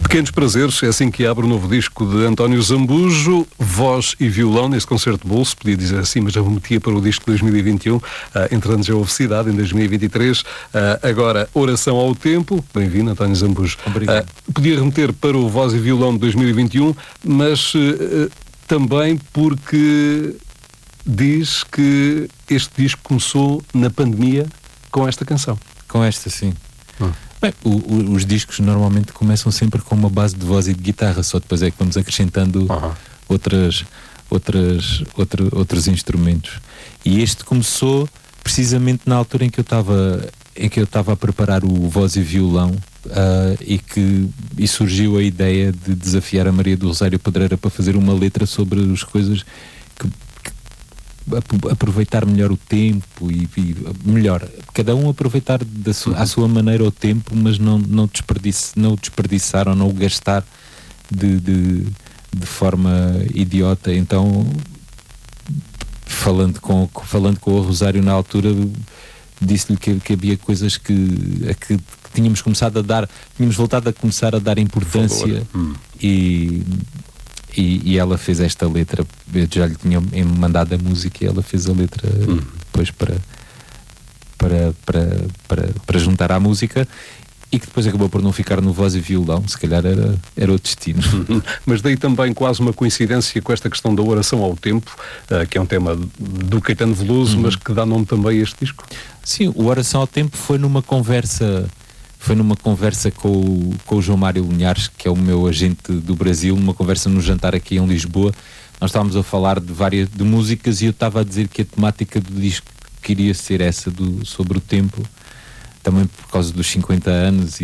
Pequenos Prazeres, é assim que abre o novo disco de António Zambujo, voz e violão nesse concerto de bolso, podia dizer assim, mas já me metia para o disco de 2021, entrando já houve cidade em 2023, agora Oração ao Tempo, bem-vindo António Zambujo. Obrigado. Podia remeter para o voz e violão de 2021, mas também porque diz que este disco começou na pandemia com esta canção. Com esta, sim. Bem, os discos normalmente começam sempre com uma base de voz e de guitarra, só depois é que vamos acrescentando outros instrumentos. E este começou precisamente na altura em que eu estava a preparar o voz e violão, e surgiu a ideia de desafiar a Maria do Rosário Pedreira para fazer uma letra sobre as coisas que aproveitar melhor o tempo e melhor, cada um aproveitar à sua maneira o tempo, mas não o desperdiçar ou não o gastar de forma idiota. Então, falando com o Rosário na altura, disse-lhe que havia coisas que tínhamos voltado a começar a dar importância e ela fez esta letra. Eu já lhe tinha mandado a música e ela fez a letra depois para juntar à música, e que depois acabou por não ficar no voz e violão. Se calhar era o destino. Mas daí também quase uma coincidência com esta questão da oração ao tempo, que é um tema do Caetano Veloso, mas que dá nome também a este disco. Sim, o Oração ao Tempo foi numa conversa com o João Mário Linhares, que é o meu agente do Brasil, numa conversa no jantar aqui em Lisboa. Nós estávamos a falar de músicas e eu estava a dizer que a temática do disco queria ser essa, sobre o tempo, também por causa dos 50 anos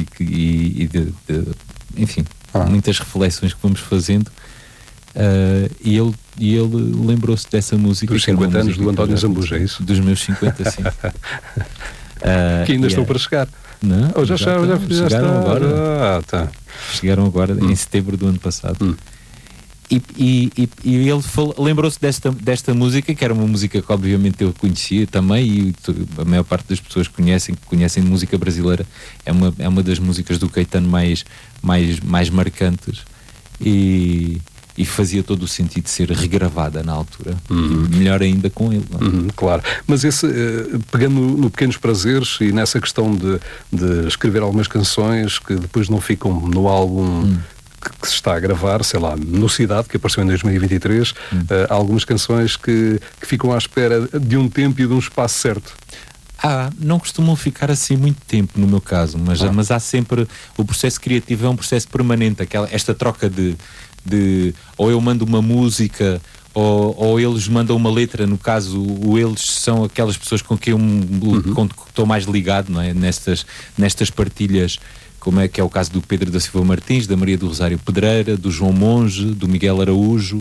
enfim, muitas reflexões que vamos fazendo. E ele lembrou-se dessa música. Dos 50 anos do António Zambujo, é isso? Dos meus 50, sim. Que ainda estão para chegar. Não, já chegaram agora. Tá. Chegaram agora em setembro do ano passado. E ele lembrou-se desta música, que era uma música que obviamente eu conhecia também, e a maior parte das pessoas que conhecem música brasileira. É uma das músicas do Caetano mais marcantes, e fazia todo o sentido de ser regravada na altura. E melhor ainda com ele. Claro. Mas pegando no Pequenos Prazeres e nessa questão de escrever algumas canções que depois não ficam no álbum que se está a gravar, sei lá, no Cidade, que apareceu em 2023, há algumas canções que ficam à espera de um tempo e de um espaço certo. Não costumam ficar assim muito tempo, no meu caso, mas há sempre... O processo criativo é um processo permanente, esta troca de ou eu mando uma música ou eles mandam uma letra. No caso, eles são aquelas pessoas com quem eu estou mais ligado, não é? Nestas partilhas, como é que é o caso do Pedro da Silva Martins, da Maria do Rosário Pedreira, do João Monge, do Miguel Araújo.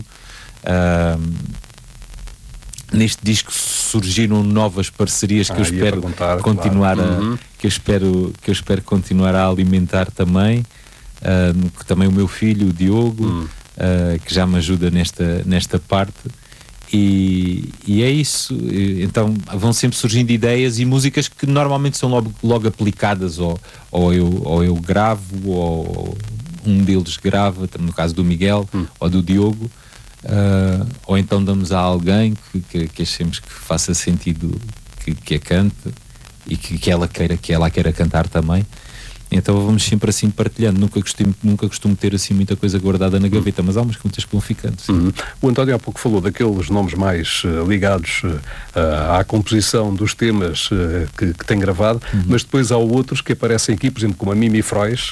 Neste disco surgiram novas parcerias que eu espero continuar que eu espero continuar a alimentar também. Também o meu filho, o Diogo, que já me ajuda nesta parte, e é isso. Então vão sempre surgindo ideias e músicas que normalmente são logo aplicadas, ou eu gravo, ou um deles grava, no caso do Miguel ou do Diogo, ou então damos a alguém que achemos que faça sentido que a cante e que ela queira cantar também. Então vamos sempre assim partilhando. Nunca costumo ter assim muita coisa guardada na gaveta, mas há umas muitas que vão ficando. O António há pouco falou daqueles nomes mais ligados à composição dos temas que tem gravado, mas depois há outros que aparecem aqui, por exemplo, como a Mimi Frois,